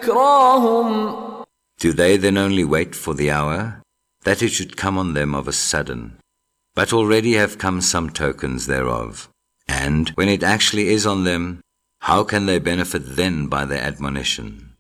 ذكراهم. Do they then only wait for the hour, that it should come on them of a sudden? But already have come some tokens thereof. And when it actually is on them, how can they benefit then by their admonition?